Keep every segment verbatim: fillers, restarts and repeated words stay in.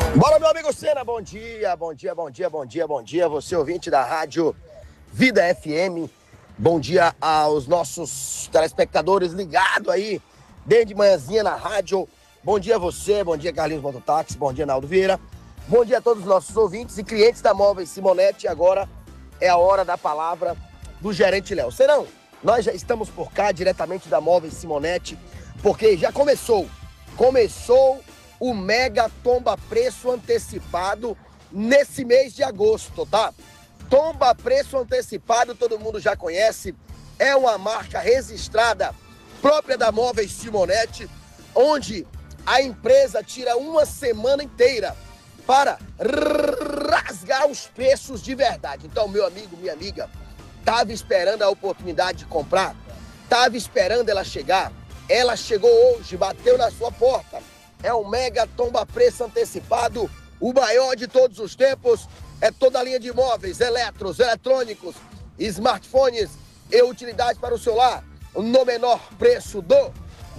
Bora, meu amigo Senna, bom dia, bom dia, bom dia, bom dia, bom dia, você ouvinte da Rádio Vida F M, bom dia aos nossos telespectadores ligados aí, desde manhãzinha na rádio, bom dia a você, bom dia Carlinhos Mototáxi, bom dia Naldo Vieira, bom dia a todos os nossos ouvintes e clientes da Móveis Simonetti. Agora é a hora da palavra do gerente Léo. Senão, nós já estamos por cá, diretamente da Móveis Simonetti, porque já começou, começou o mega tomba preço antecipado nesse mês de agosto, tá? Tomba preço antecipado, todo mundo já conhece, é uma marca registrada própria da Móveis Simonetti, onde a empresa tira uma semana inteira para rasgar os preços de verdade. Então, meu amigo, minha amiga, tava esperando a oportunidade de comprar, tava esperando ela chegar, ela chegou hoje, bateu na sua porta. É um mega tomba preço antecipado, o maior de todos os tempos. É toda a linha de móveis, eletros, eletrônicos, smartphones e utilidades para o celular no menor preço do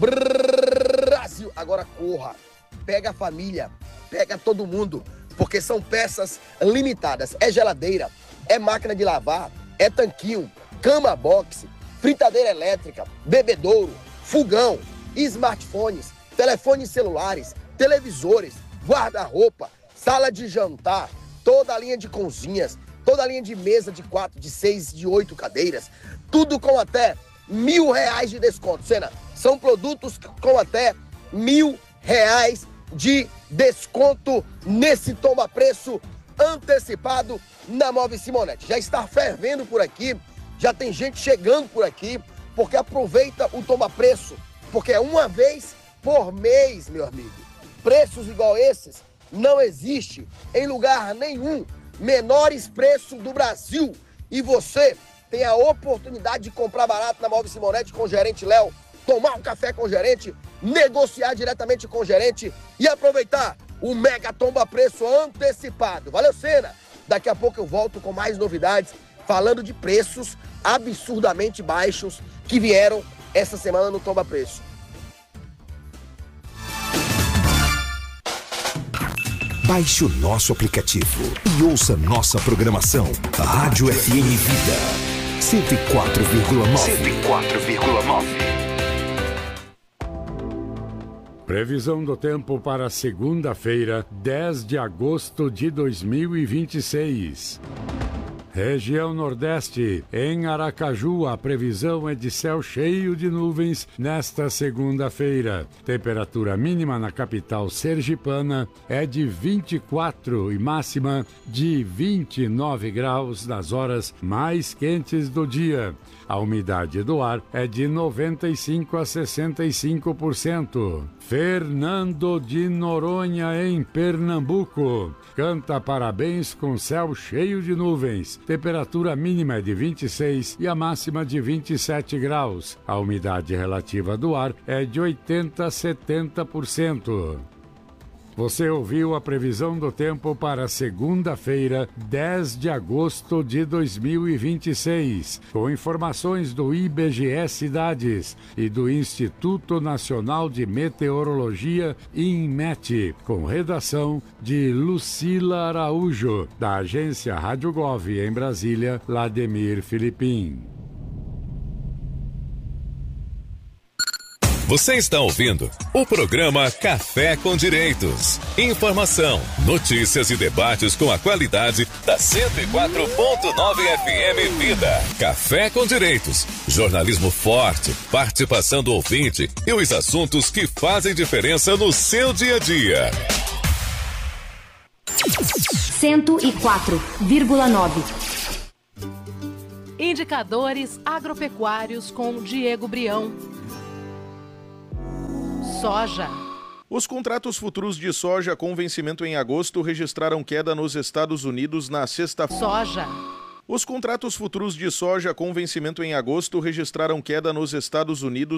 Brasil. Agora corra, pega a família, pega todo mundo, porque são peças limitadas. É geladeira, é máquina de lavar, é tanquinho, cama box, fritadeira elétrica, bebedouro, fogão, smartphones, telefones celulares, televisores, guarda-roupa, sala de jantar, toda a linha de cozinhas, toda a linha de mesa de quatro, de seis, de oito cadeiras, tudo com até mil reais de desconto. Senna, são produtos com até mil reais de desconto nesse toma-preço antecipado na Móveis Simonetti. Já está fervendo por aqui, já tem gente chegando por aqui, porque aproveita o toma-preço, porque é uma vez por mês, meu amigo. Preços igual esses não existe em lugar nenhum. Menores preços do Brasil. E você tem a oportunidade de comprar barato na Móveis Simonetti com o gerente Léo, tomar um café com o gerente, negociar diretamente com o gerente e aproveitar o mega tomba preço antecipado. Valeu, Senna! Daqui a pouco eu volto com mais novidades, falando de preços absurdamente baixos que vieram essa semana no tomba preço. Baixe o nosso aplicativo e ouça nossa programação. Rádio F M Vida cento e quatro vírgula nove. cento e quatro vírgula nove. Previsão do tempo para segunda-feira, dez de agosto de dois mil e vinte e seis. Região Nordeste, em Aracaju, a previsão é de céu cheio de nuvens nesta segunda-feira. Temperatura mínima na capital sergipana é de vinte e quatro e máxima de vinte e nove graus nas horas mais quentes do dia. A umidade do ar é de noventa e cinco a sessenta e cinco por cento. Fernando de Noronha, em Pernambuco, canta parabéns com céu cheio de nuvens. Temperatura mínima é de vinte e seis e a máxima de vinte e sete graus. A umidade relativa do ar é de oitenta a setenta por cento. Você ouviu a previsão do tempo para segunda-feira, dez de agosto de dois mil e vinte e seis, com informações do I B G E Cidades e do Instituto Nacional de Meteorologia, INMET, com redação de Lucila Araújo, da agência Rádio Gov em Brasília, Lademir Filipim. Você está ouvindo o programa Café com Direitos. Informação, notícias e debates com a qualidade da cento e quatro ponto nove F M Vida. Café com Direitos. Jornalismo forte, participação do ouvinte e os assuntos que fazem diferença no seu dia a dia. cento e quatro vírgula nove. Indicadores agropecuários com Diego Brião. Soja. Os contratos futuros de soja com vencimento em agosto registraram queda nos Estados Unidos na sexta-feira. Soja. Os contratos futuros de soja com vencimento em agosto registraram queda nos Estados Unidos